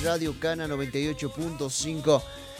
Radio Cana 98.5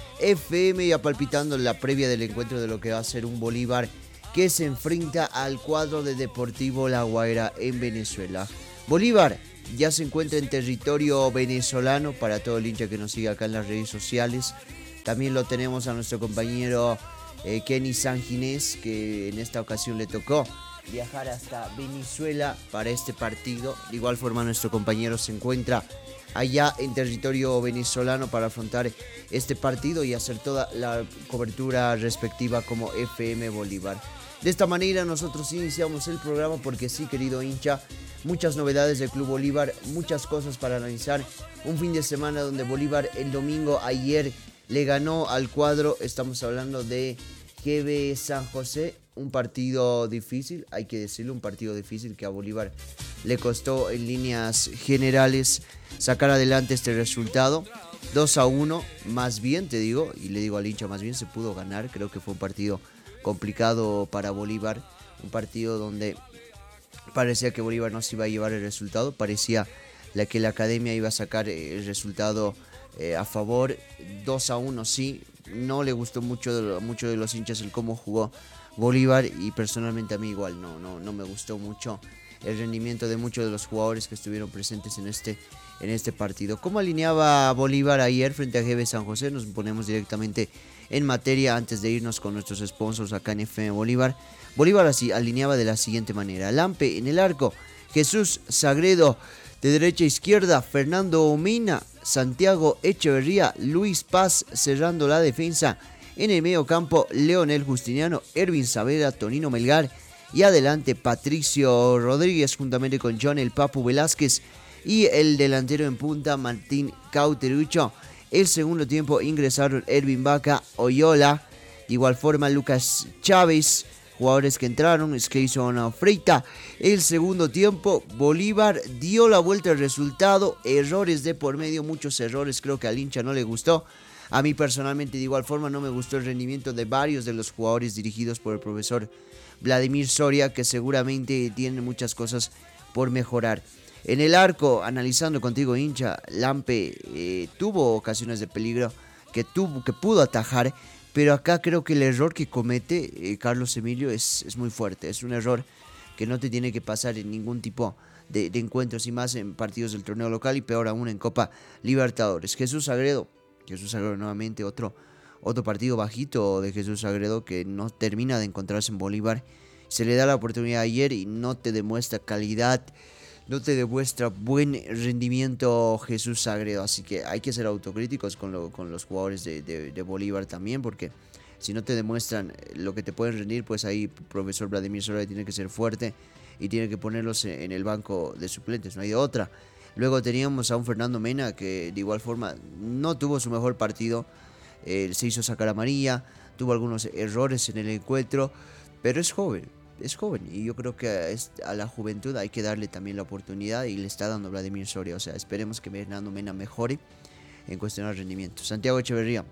FM, ya palpitando la previa del encuentro de lo que va a ser un Bolívar que se enfrenta al cuadro de Deportivo La Guaira en Venezuela. Bolívar ya se encuentra en territorio venezolano para todo el hincha que nos sigue acá en las redes sociales. También lo tenemos a nuestro compañero Kenny Sanginés, que en esta ocasión le tocó viajar hasta Venezuela para este partido. De igual forma nuestro compañero se encuentra allá en territorio venezolano para afrontar este partido y hacer toda la cobertura respectiva como FM Bolívar. De esta manera nosotros iniciamos el programa porque sí, querido hincha, muchas novedades del Club Bolívar, muchas cosas para analizar. Un fin de semana donde Bolívar el domingo ayer le ganó al cuadro, estamos hablando de GB San José, un partido difícil, hay que decirlo, un partido difícil que a Bolívar le costó en líneas generales sacar adelante este resultado. 2-1, más bien te digo, y le digo al hincha, más bien se pudo ganar. Creo que fue un partido complicado para Bolívar, un partido donde parecía que Bolívar no se iba a llevar el resultado, parecía que la academia iba a sacar el resultado a favor. 2-1, sí, no le gustó mucho de los hinchas el cómo jugó Bolívar, y personalmente a mí igual no me gustó mucho el rendimiento de muchos de los jugadores que estuvieron presentes en este partido. ¿Cómo alineaba Bolívar ayer frente a GB San José? Nos ponemos directamente en materia antes de irnos con nuestros sponsors acá en FM Bolívar. Bolívar así alineaba de la siguiente manera: Lampe en el arco, Jesús Sagredo de derecha a izquierda, Fernando Omina, Santiago Echeverría, Luis Paz cerrando la defensa. En el medio campo, Leonel Justiniano, Ervin Saavedra, Tonino Melgar, y adelante Patricio Rodríguez juntamente con John El Papu Velázquez, y el delantero en punta Martín Cauterucho. El segundo tiempo ingresaron Ervin Vaca, Oyola, de igual forma Lucas Chávez, jugadores que entraron, Skayson Freita. El segundo tiempo Bolívar dio la vuelta al resultado, errores de por medio, muchos errores, creo que al hincha no le gustó. A mí personalmente de igual forma no me gustó el rendimiento de varios de los jugadores dirigidos por el profesor Vladimir Soria, que seguramente tienen muchas cosas por mejorar. En el arco, analizando contigo hincha, Lampe tuvo ocasiones de peligro que pudo atajar, pero acá creo que el error que comete Carlos Emilio es muy fuerte. Es un error que no te tiene que pasar en ningún tipo de encuentros, y más en partidos del torneo local y peor aún en Copa Libertadores. Jesús Sagredo nuevamente, otro partido bajito de Jesús Sagredo que no termina de encontrarse en Bolívar. Se le da la oportunidad ayer y no te demuestra calidad, no te demuestra buen rendimiento Jesús Sagredo. Así que hay que ser autocríticos con los jugadores de Bolívar también, porque si no te demuestran lo que te pueden rendir, pues ahí el profesor Vladimir Soria tiene que ser fuerte y tiene que ponerlos en el banco de suplentes, no hay de otra. Luego teníamos a un Fernando Mena que de igual forma no tuvo su mejor partido, se hizo sacar amarilla, tuvo algunos errores en el encuentro, pero es joven y yo creo que a la juventud hay que darle también la oportunidad, y le está dando Vladimir Soria. O sea, esperemos que Fernando Mena mejore en cuestión de rendimiento. Santiago Echeverría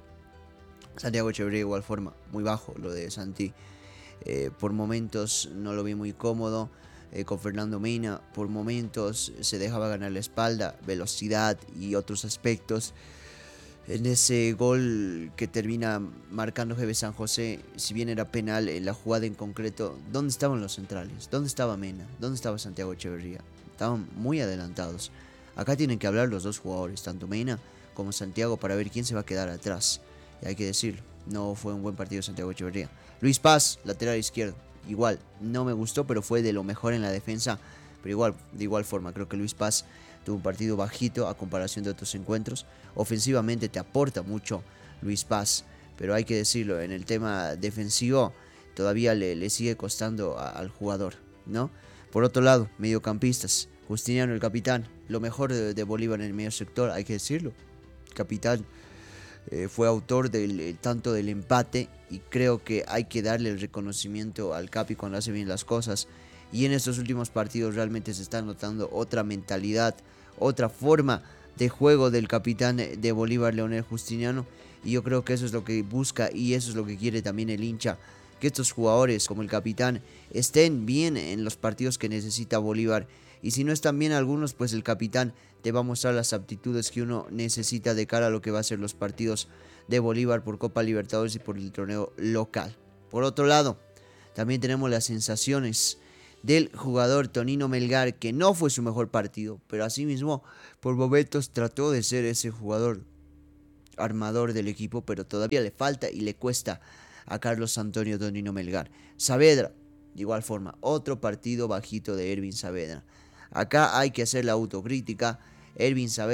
de igual forma, muy bajo lo de Santi, por momentos no lo vi muy cómodo. Con Fernando Mena, por momentos se dejaba ganar la espalda, velocidad y otros aspectos. En ese gol que termina marcando GB San José, si bien era penal en la jugada en concreto, ¿dónde estaban los centrales? ¿Dónde estaba Mena? ¿Dónde estaba Santiago Echeverría? Estaban muy adelantados. Acá tienen que hablar los dos jugadores, tanto Mena como Santiago, para ver quién se va a quedar atrás. Y hay que decirlo, no fue un buen partido Santiago Echeverría. Luis Paz, lateral izquierdo. Igual, no me gustó, pero fue de lo mejor en la defensa. Pero de igual forma, creo que Luis Paz tuvo un partido bajito a comparación de otros encuentros. Ofensivamente te aporta mucho Luis Paz, pero hay que decirlo, en el tema defensivo todavía le sigue costando al jugador, ¿no? Por otro lado, mediocampistas. Justiniano, el capitán, lo mejor de Bolívar en el medio sector, hay que decirlo. Capitán. Fue autor tanto del empate, y creo que hay que darle el reconocimiento al Capi cuando hace bien las cosas. Y en estos últimos partidos realmente se está notando otra mentalidad, otra forma de juego del capitán de Bolívar, Leonel Justiniano. Y yo creo que eso es lo que busca y eso es lo que quiere también el hincha, que estos jugadores como el capitán estén bien en los partidos que necesita Bolívar Y si no están bien algunos, pues el capitán te va a mostrar las aptitudes que uno necesita de cara a lo que va a ser los partidos de Bolívar por Copa Libertadores y por el torneo local. Por otro lado, también tenemos las sensaciones del jugador Tonino Melgar, que no fue su mejor partido, pero asimismo por momentos trató de ser ese jugador armador del equipo, pero todavía le falta y le cuesta a Carlos Antonio Tonino Melgar. Saavedra, de igual forma, otro partido bajito de Ervin Saavedra. Acá hay que hacer la autocrítica. Ervin Saavedra